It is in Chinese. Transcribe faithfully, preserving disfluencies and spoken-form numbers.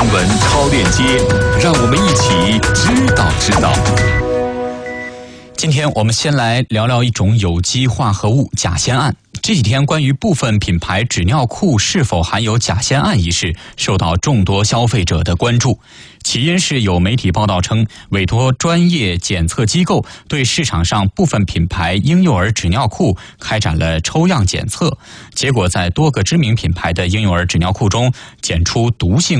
闻超链接，让我们一起知道知道。 今天我们先来聊聊一种有机化合物甲酰胺。这几天关于部分品牌纸尿裤是否含有甲酰胺一事，受到众多消费者的关注。起因是有媒体报道称，委托专业检测机构对市场上部分品牌婴幼儿纸尿裤开展了抽样检测，结果在多个知名品牌的婴幼儿纸尿裤中检出毒性